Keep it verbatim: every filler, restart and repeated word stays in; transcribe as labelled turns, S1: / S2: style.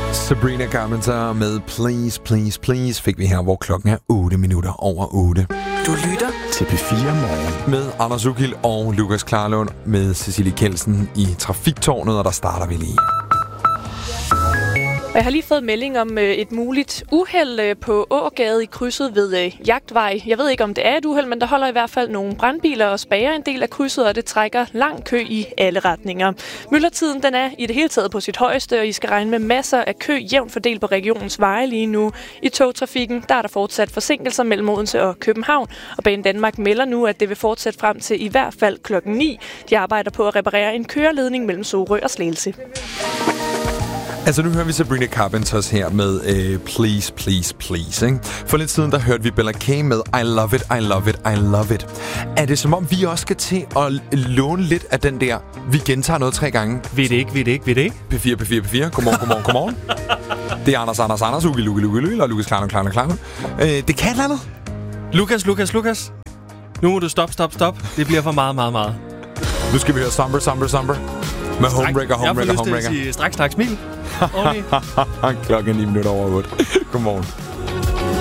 S1: Sabrina Carpenter med Please, Please, Please fik vi her, hvor klokken er otte minutter over otte.
S2: Du lytter
S1: til P fire Morgen med Anders Ugild og Lukas Klarlund med Cecilie Kelsen i Trafiktårnet, og der starter vi lige.
S3: Jeg har lige fået melding om øh, et muligt uheld øh, på Ågade i krydset ved øh, Jagtvej. Jeg ved ikke, om det er et uheld, men der holder i hvert fald nogle brandbiler og spærrer en del af krydset, og det trækker lang kø i alle retninger. Myldretiden den er i det hele taget på sit højeste, og I skal regne med masser af kø jævnt fordelt på regionens veje lige nu. I togtrafikken der er der fortsat forsinkelser mellem Odense og København, og Bane Danmark melder nu, at det vil fortsætte frem til i hvert fald klokken ni. De arbejder på at reparere en køreledning mellem Sorø og Slagelse.
S1: Altså nu hører vi Sabrina Carpenters her med uh, Please, Please, Please. Ikke? For lidt siden der hørte vi Bella K med I Love It, I Love It, I Love It. Er det som om vi også skal til at låne lidt af den der, vi gentager noget tre gange?
S4: Ved det ikke, ved det ikke, ved det ikke.
S1: P fire, P fire, P fire. Godmorgen, godmorgen, godmorgen. Det er Anders, Anders, Anders, Ugi, Lugi, Lugi, Lugi, og Lukas Klarne, Klarne, Klarne. Uh, det kan et eller andet.
S4: Lukas, Lukas, Lukas. Nu må du stoppe, stop, stop. Det bliver for meget, meget, meget.
S1: Nu skal vi høre Somber, Somber, Somber. Med Homebreaker, Homebreaker, Homebreaker.
S4: Jeg får lyst til at sige straks, straks, smil.
S1: Klokken er ni minutter over otte. Godmorgen.